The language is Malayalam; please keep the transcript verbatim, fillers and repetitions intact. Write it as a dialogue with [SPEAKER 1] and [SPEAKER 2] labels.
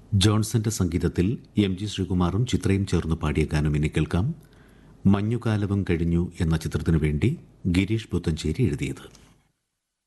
[SPEAKER 1] ജോൺസന്റെ സംഗീതത്തിൽ എം ജി ശ്രീകുമാറും ചിത്രയും ചേർന്ന് പാടിയ ഗാനം ഇനി കേൾക്കാം. മഞ്ഞുകാലവും കഴിഞ്ഞു എന്ന ചിത്രത്തിനു വേണ്ടി ഗിരീഷ് പുത്തഞ്ചേരി എഴുതിയത്.